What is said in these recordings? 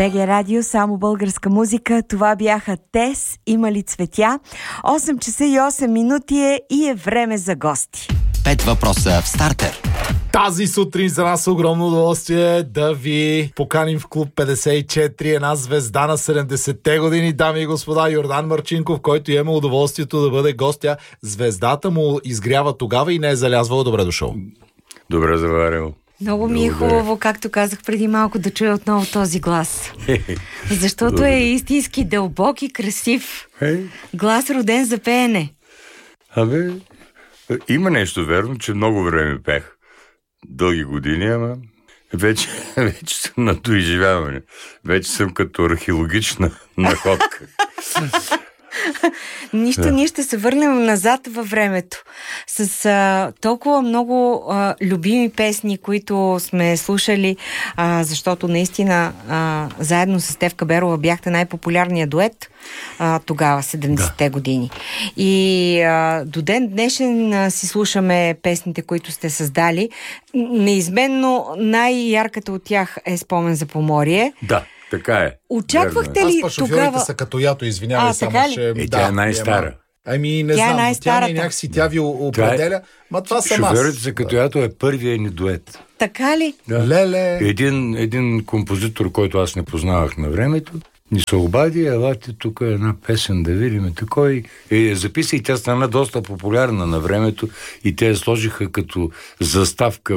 БГ Радио, само българска музика. Това бяха Тес, има ли цветя? 8 часа и 8 минути и е време за гости. 5 въпроса в стартер. Тази сутрин за нас е огромно удоволствие да ви поканим в Клуб 54, една звезда на 70-те години, дами и господа, Йордан Марчинков, който има удоволствието да бъде гостя. Звездата му изгрява тогава и не е залязвала. Добре дошъл. Добре заварил. Много ми е хубаво, както казах преди малко, да чуя отново този глас. Защото е истински дълбок и красив. Глас, роден за пеене. Абе, има нещо верно, че много време пех. Дълги години, ама вече съм на доизживяване. Вече съм като археологична находка. Нищо, ние ще се върнем назад във времето. С толкова много любими песни, които сме слушали, защото наистина заедно с Стефка Берова бяхте най-популярният дует тогава, 70-те години. И до ден днешен си слушаме песните, които сте създали. Неизменно най-ярката от тях е Спомен за Поморие. Да. Така е. Очаквахте ли тогава... са като ято, извинявай, само че... Тя е най-стара. Ами не знам, тя не някакси, тя ви определя, ма това съм аз. Шофьорите са като ято е първия ни дует. Така ли? Да. Леле! Един композитор, който аз не познавах на времето, ни се обади, елате тук една песен да видим такой. Записа и тя стана доста популярна на времето и те я сложиха като заставка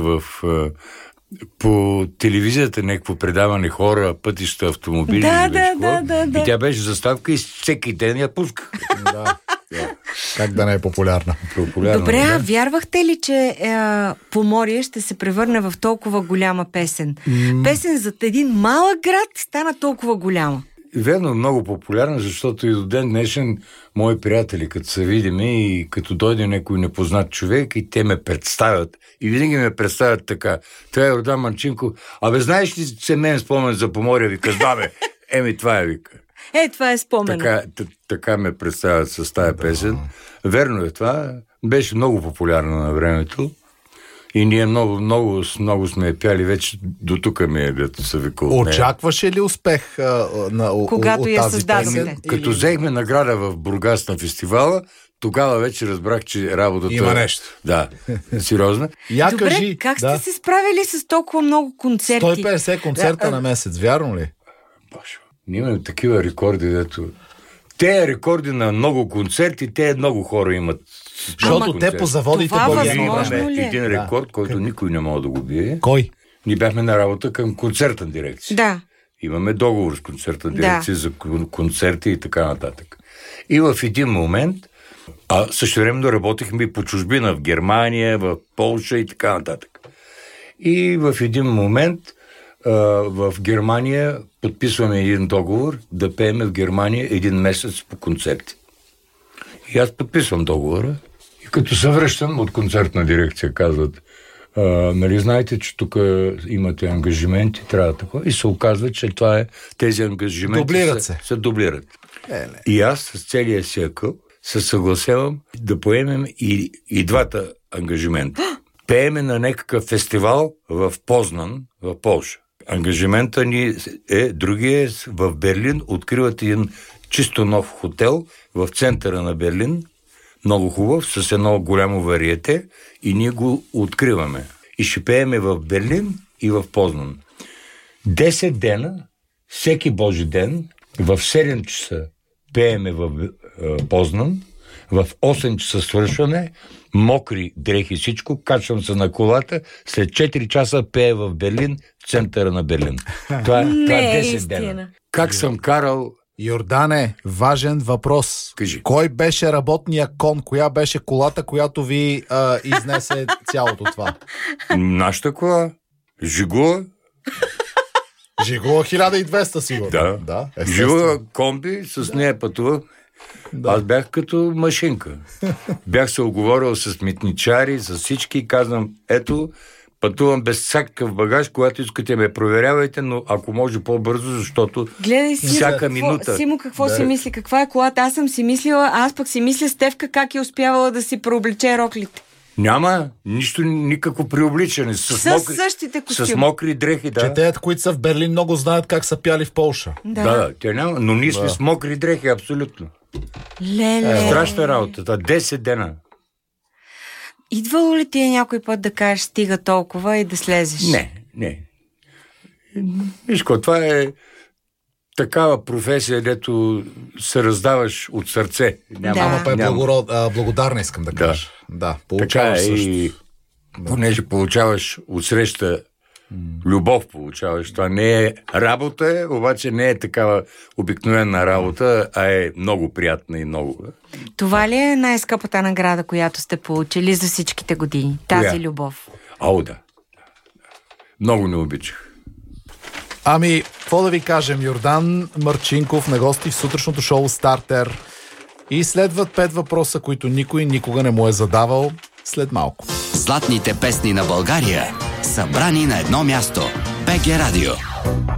по телевизията, някакво предаване, хора, пътища, автомобили. Да. И тя беше заставка и всеки ден я пуска. Да. Как да не е популярна? Добре, вярвахте ли, че Поморие ще се превърне в толкова голяма песен? Песен за един малък град стана толкова голяма. Верно, много популярна, защото и до ден днешен мои приятели, като се видим и като дойде някой непознат човек и те ме представят. И винаги ме представят така. Това е Йордан Марчинков. Абе, знаеш ли семейен спомен за Поморие? Вика, да бе. Това е, вика. Това е спомен. Така ме представят с тая песен. Верно е това. Беше много популярна на времето. И ние много сме пяли, вече до тук ми е дето се викал. Очакваше ли успех когато я тази създадохте? Като взехме награда в Бургас на фестивала, тогава вече разбрах, че работата... Има нещо. Да, сериозно. Добре, как сте се справили с толкова много концерти? 150 концерта на месец, вярно ли? Боже, ние имаме такива рекорди, дето... Те рекорди на много концерти, те много хора имат. Защото те по заводите имаме един рекорд, който никой не може да го бие. Кой? Ние бяхме на работа към концертна дирекция. Да. Имаме договор с концертна дирекция за концерти и така нататък. И в един момент, също време работихме и по чужбина, в Германия, в Полша и така нататък. И в един момент в Германия подписваме един договор да пееме в Германия един месец по концерти. И аз подписвам договора и като се връщам от концертна дирекция, казват, нали знаете, че тук имате ангажименти, трябва такова. И се оказва, че тези ангажименти се дублират. И аз с целия си акъл се съгласявам да поемем и двата ангажимента. Пееме на някакъв фестивал в Познан, в Полша. Ангажимента ни другия в Берлин. Откриват един чисто нов хотел в центъра на Берлин. Много хубав, с едно голямо вариете. И ние го откриваме. И ще пееме в Берлин и в Познан. 10 дена, всеки Божи ден, в 7 часа пееме в Познан, в 8 часа свършване, мокри дрехи, всичко, качвам се на колата, след 4 часа пее в Берлин, в центъра на Берлин. Това е 10 дена. Как съм карал... Йордане, важен въпрос. Кажи. Кой беше работния кон? Коя беше колата, която ви изнесе цялото това? Нашата кола. Жигула. Жигула 1200 сигурно. Да. Жигула комби, с нея пътувах. Да. Аз бях като машинка. Бях се оговорил с митничари, с всички и казвам, ето, пътувам без всякакъв багаж, когато искате ме проверявайте, но ако може по-бързо, защото всяка минута... Симо, какво си мисли? Каква е колата? Аз съм си мислила, аз пък си мисля Стефка как е успявала да си прооблече роклите. Няма нищо, никакво преобличане. Същите костюми. С мокри дрехи, да. Че те, които са в Берлин, много знаят как са пяли в Полша. Да, те няма, но ние сме с мокри дрехи, абсолютно. Леле. Страшна работа, 10 дена. Идвало ли ти е някой път да кажеш стига толкова и да слезеш? Не. Вижко, това е такава професия, дето се раздаваш от сърце. Ама пък благодарна искам да кажа. Да, получаваш също. И понеже получаваш отсреща любов получаваш. Това не е работа, обаче не е такава обикновена работа, а е много приятна и много. Това ли е най-скъпата награда, която сте получили за всичките години? Тази любов? Да. Много не обичах. Ами, какво да ви кажем? Йордан Марчинков на гости в сутрешното шоу Стартер. И следват 5 въпроса, които никой никога не му е задавал след малко. Златните песни на България, събрани на едно място. БГ Радио.